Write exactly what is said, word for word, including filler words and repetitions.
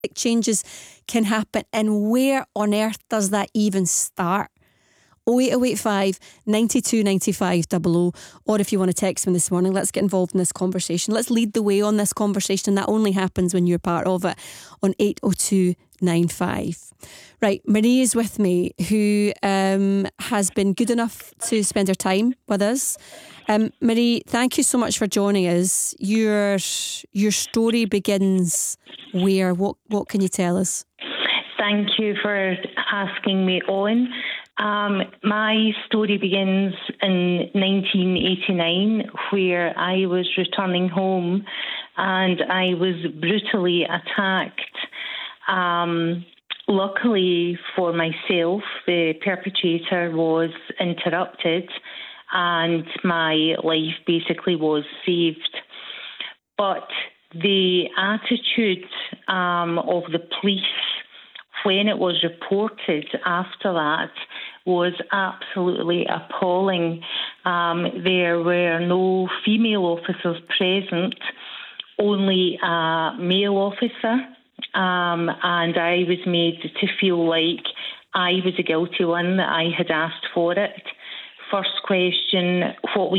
changes can happen, and where on earth does that even start? oh eight oh eight five, nine two nine five double oh, or if you want to text me this morning, let's get involved in this conversation. Let's lead the way on this conversation, and that only happens when you're part of it, on eight oh two nine five. Right, Marie is with me, who um, has been good enough to spend her time with us. Um, Marie, thank you so much for joining us. Your your story begins where? What what can you tell us? Thank you for asking me on. Um, my story begins in nineteen eighty-nine, where I was returning home and I was brutally attacked. Um, luckily for myself, the perpetrator was interrupted and my life basically was saved. But the attitude um, of the police when it was reported after that was absolutely appalling. Um, there were no female officers present, only a male officer, um, and I was made to feel like I was a guilty one, that I had asked for it. First question, what were